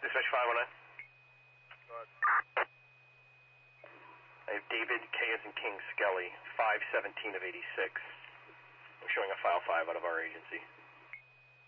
Dispatch 519. I have David K as in King Skelly, 517 of 86. I'm showing a file 5 out of our agency.